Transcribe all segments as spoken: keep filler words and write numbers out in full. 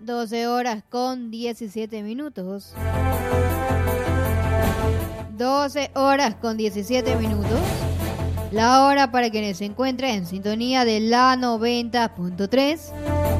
doce horas con diecisiete minutos. doce horas con diecisiete minutos. La hora para quienes se encuentren en sintonía de la noventa punto tres.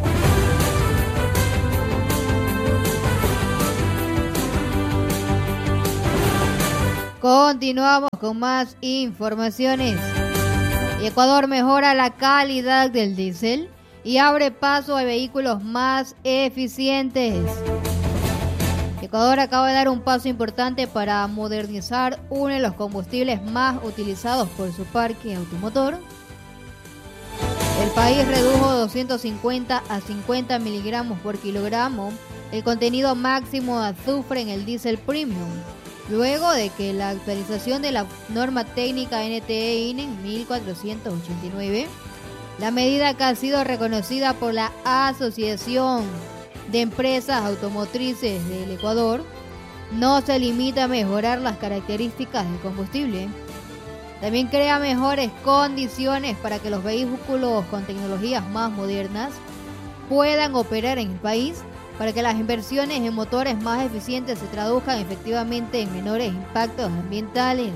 Continuamos con más informaciones. Ecuador mejora la calidad del diésel y abre paso a vehículos más eficientes. Ecuador acaba de dar un paso importante para modernizar uno de los combustibles más utilizados por su parque automotor. El país redujo doscientos cincuenta a cincuenta miligramos por kilogramo el contenido máximo de azufre en el diésel premium, luego de que la actualización de la norma técnica N T E I N E mil cuatrocientos ochenta y nueve, la medida que ha sido reconocida por la Asociación de Empresas Automotrices del Ecuador, no se limita a mejorar las características del combustible. También crea mejores condiciones para que los vehículos con tecnologías más modernas puedan operar en el país, para que las inversiones en motores más eficientes se traduzcan efectivamente en menores impactos ambientales.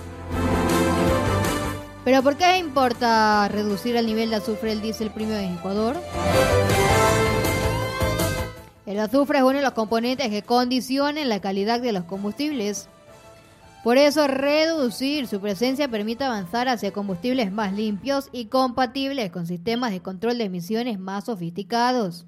¿Pero por qué importa reducir el nivel de azufre del diésel premium en Ecuador? El azufre es uno de los componentes que condicionan la calidad de los combustibles. Por eso, reducir su presencia permite avanzar hacia combustibles más limpios y compatibles con sistemas de control de emisiones más sofisticados.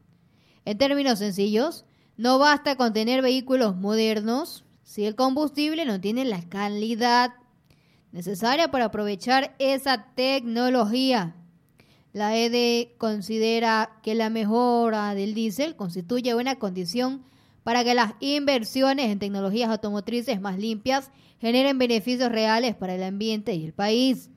En términos sencillos, no basta con tener vehículos modernos si el combustible no tiene la calidad necesaria para aprovechar esa tecnología. La E D E considera que la mejora del diésel constituye una condición para que las inversiones en tecnologías automotrices más limpias generen beneficios reales para el ambiente y el país.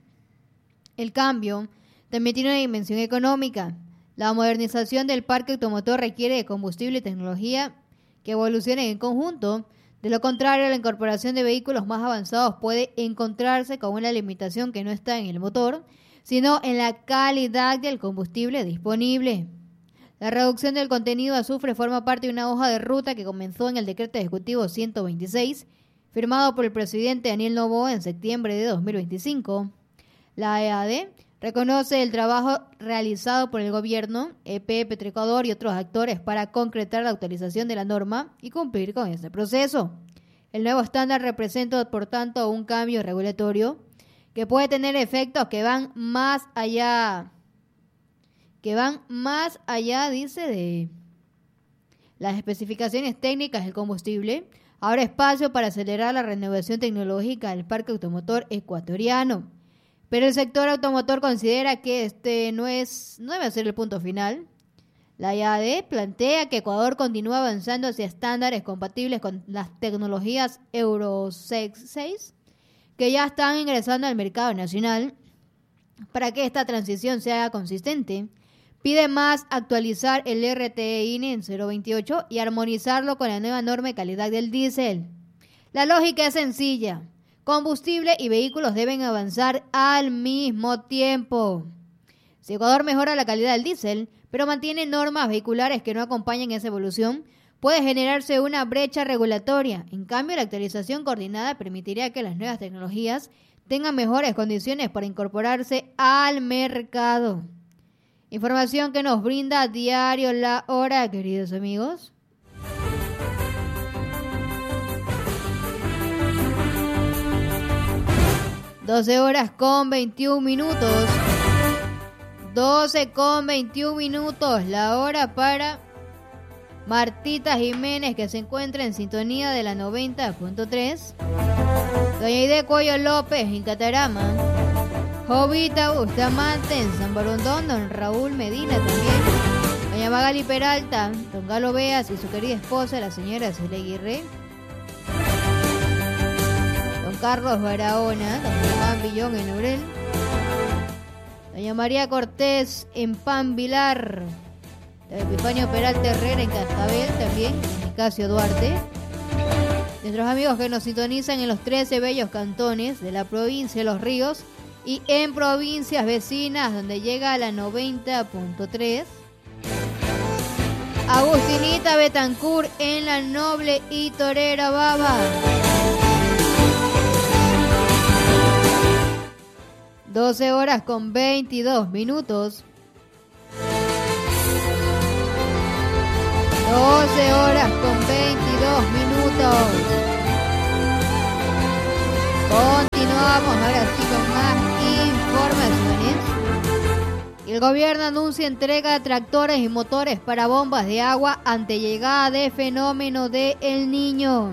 El cambio también tiene una dimensión económica. La modernización del parque automotor requiere de combustible y tecnología que evolucionen en conjunto. De lo contrario, la incorporación de vehículos más avanzados puede encontrarse con una limitación que no está en el motor, sino en la calidad del combustible disponible. La reducción del contenido de azufre forma parte de una hoja de ruta que comenzó en el Decreto Ejecutivo ciento veintiséis, firmado por el presidente Daniel Noboa en septiembre de dos mil veinticinco. La E A D reconoce el trabajo realizado por el gobierno, E P, Petroecuador y otros actores para concretar la actualización de la norma y cumplir con este proceso. El nuevo estándar representa, por tanto, un cambio regulatorio que puede tener efectos que van más allá, que van más allá, dice, de las especificaciones técnicas del combustible. Abre espacio para acelerar la renovación tecnológica del parque automotor ecuatoriano. Pero el sector automotor considera que este no es no debe ser el punto final. La I A D plantea que Ecuador continúa avanzando hacia estándares compatibles con las tecnologías Euro seis, que ya están ingresando al mercado nacional. Para que esta transición sea consistente, pide más actualizar el R T E I N E en cero veintiocho y armonizarlo con la nueva norma de calidad del diésel. La lógica es sencilla. Combustible y vehículos deben avanzar al mismo tiempo. Si Ecuador mejora la calidad del diésel, pero mantiene normas vehiculares que no acompañan esa evolución, puede generarse una brecha regulatoria. En cambio, la actualización coordinada permitiría que las nuevas tecnologías tengan mejores condiciones para incorporarse al mercado. Información que nos brinda a diario La Hora, queridos amigos. doce horas con veintiún minutos. doce con veintiún minutos. La hora para Martita Jiménez, que se encuentra en sintonía de la noventa punto tres. Doña Aide Cuello López en Catarama. Jovita Bustamante en San Borondón. Don Raúl Medina también. Doña Magali Peralta. Don Galo Beas y su querida esposa, la señora Celia Aguirre. Carlos Barahona, don Juan Villón en Laurel, doña María Cortés en Pambilar, don Epifanio Peralta Herrera en Cascabel también, Nicasio Duarte. Nuestros amigos que nos sintonizan en los trece bellos cantones de la provincia de Los Ríos y en provincias vecinas donde llega a la noventa punto tres. Augusto Anita Betancourt en la noble y torera baba. doce horas con veintidós minutos. doce horas con veintidós minutos. Continuamos ahora sí con más informaciones. El gobierno anuncia entrega de tractores y motores para bombas de agua ante llegada de fenómeno de El Niño.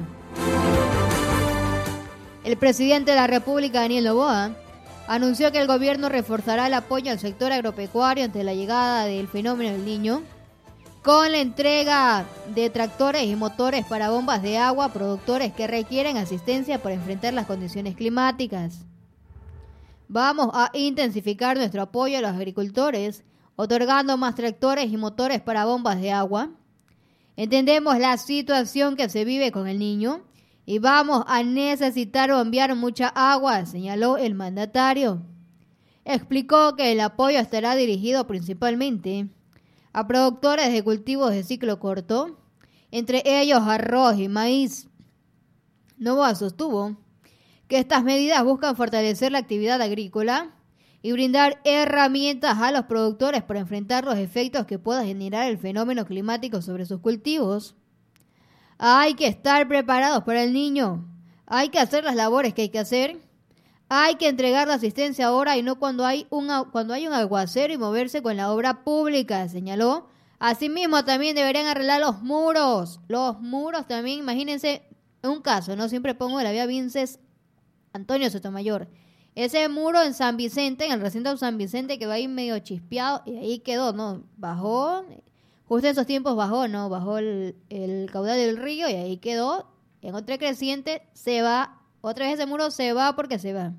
El presidente de la República, Daniel Noboa, anunció que el gobierno reforzará el apoyo al sector agropecuario ante la llegada del fenómeno del Niño, con la entrega de tractores y motores para bombas de agua a productores que requieren asistencia para enfrentar las condiciones climáticas. Vamos a intensificar nuestro apoyo a los agricultores, otorgando más tractores y motores para bombas de agua. Entendemos la situación que se vive con El Niño y vamos a necesitar bombear mucha agua, señaló el mandatario. Explicó que el apoyo estará dirigido principalmente a productores de cultivos de ciclo corto, entre ellos arroz y maíz. Noboa sostuvo que estas medidas buscan fortalecer la actividad agrícola y brindar herramientas a los productores para enfrentar los efectos que pueda generar el fenómeno climático sobre sus cultivos. Hay que estar preparados para El Niño, hay que hacer las labores que hay que hacer, hay que entregar la asistencia ahora y no cuando hay un, cuando hay un aguacero y moverse con la obra pública, señaló. Asimismo, también deberían arreglar los muros. Los muros también, imagínense, un caso, ¿no? Siempre pongo la vía Vinces Antonio Sotomayor. Ese muro en San Vicente, en el recinto de San Vicente, que va ahí medio chispeado, y ahí quedó, ¿no? Bajó, justo en esos tiempos bajó, ¿no? Bajó el, el caudal del río y ahí quedó. En otra creciente se va. Otra vez ese muro se va porque se va.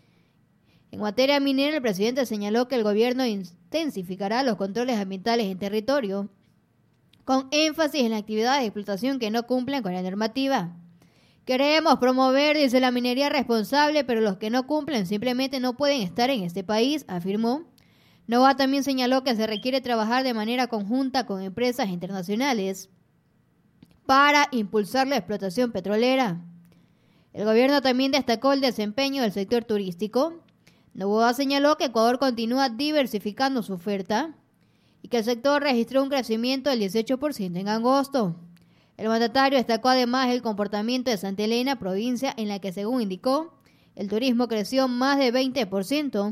En materia minera, el presidente señaló que el gobierno intensificará los controles ambientales en territorio, con énfasis en las actividades de explotación que no cumplen con la normativa. Queremos promover, dice, la minería responsable, pero los que no cumplen simplemente no pueden estar en este país, afirmó. Noboa también señaló que se requiere trabajar de manera conjunta con empresas internacionales para impulsar la explotación petrolera. El gobierno también destacó el desempeño del sector turístico. Noboa señaló que Ecuador continúa diversificando su oferta y que el sector registró un crecimiento del dieciocho por ciento en agosto. El mandatario destacó además el comportamiento de Santa Elena, provincia en la que, según indicó, el turismo creció más de veinte por ciento.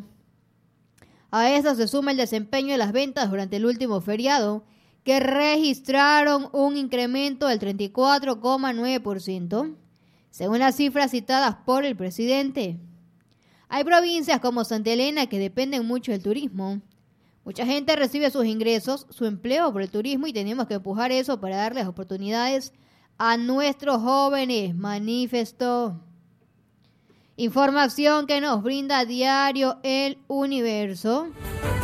A esto se suma el desempeño de las ventas durante el último feriado, que registraron un incremento del treinta y cuatro coma nueve por ciento. Según las cifras citadas por el presidente. Hay provincias como Santa Elena que dependen mucho del turismo. Mucha gente recibe sus ingresos, su empleo por el turismo y tenemos que empujar eso para darles oportunidades a nuestros jóvenes, manifestó. Información que nos brinda a diario El Universo.